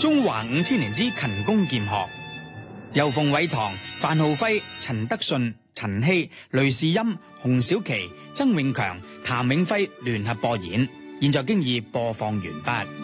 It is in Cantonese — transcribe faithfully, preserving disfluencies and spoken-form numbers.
中華五千年之勤工儉學，由馮偉堂、范浩輝、陳德順、陳希、雷士欽、洪小琪、曾永強、譚永輝聯合播演，現在經已播放完畢。